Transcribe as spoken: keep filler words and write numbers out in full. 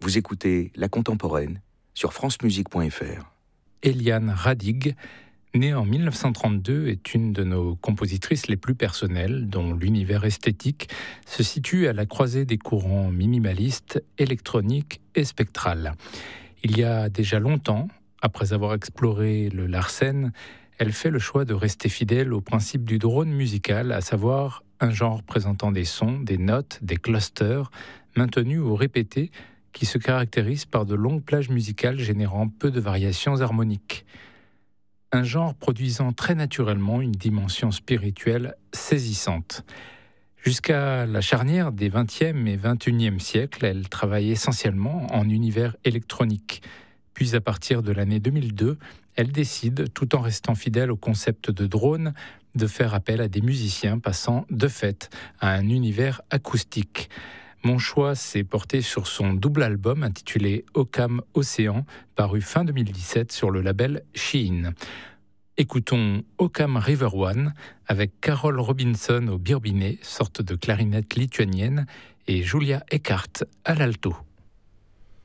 Vous écoutez La Contemporaine sur francemusique point f r. Eliane Radig, née en mille neuf cent trente-deux, est une de nos compositrices les plus personnelles, dont l'univers esthétique se situe à la croisée des courants minimalistes, électroniques et spectrales. Il y a déjà longtemps, après avoir exploré le Larsen, elle fait le choix de rester fidèle au principe du drone musical, à savoir un genre présentant des sons, des notes, des clusters, maintenus ou répétés, qui se caractérise par de longues plages musicales générant peu de variations harmoniques. Un genre produisant très naturellement une dimension spirituelle saisissante. Jusqu'à la charnière des vingtième et vingt et unième siècles, elle travaille essentiellement en univers électronique. Puis à partir de l'année deux mille deux, elle décide, tout en restant fidèle au concept de drone, de faire appel à des musiciens passant de fait à un univers acoustique. Mon choix s'est porté sur son double album intitulé Occam Océan, paru fin deux mille dix-sept sur le label Shein. Écoutons Occam River One avec Carol Robinson au birbiné, sorte de clarinette lituanienne, et Julia Eckart à l'alto.